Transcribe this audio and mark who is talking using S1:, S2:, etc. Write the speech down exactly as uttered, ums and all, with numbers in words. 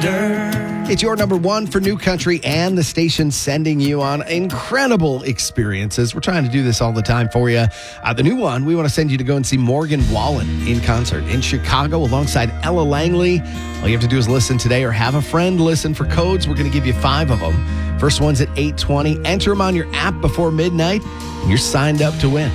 S1: It's your number one for New Country, and the station sending you on incredible experiences. We're trying to do this all the time for you. Uh, the new one, we want to send you to go and see Morgan Wallen in concert in Chicago alongside Ella Langley. All you have to do is listen today or have a friend listen for codes. We're going to give you five of them. First one's at eight twenty. Enter them on your app before midnight, and you're signed up to win.